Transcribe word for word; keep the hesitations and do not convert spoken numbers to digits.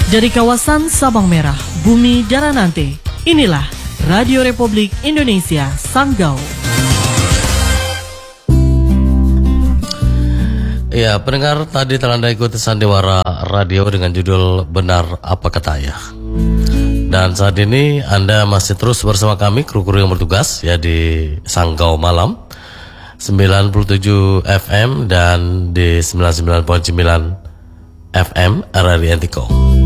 Dari kawasan Sabang Merah, Bumi Daranante, inilah Radio Republik Indonesia Sanggau. Ya, pendengar, tadi telah Anda ikuti Sandiwara Radio dengan judul Benar Apa Kata Ayah. Dan saat ini Anda masih terus bersama kami, kru-kru yang bertugas ya di Sanggau Malam sembilan puluh tujuh F M dan di sembilan puluh sembilan koma sembilan F M R R I Antiko.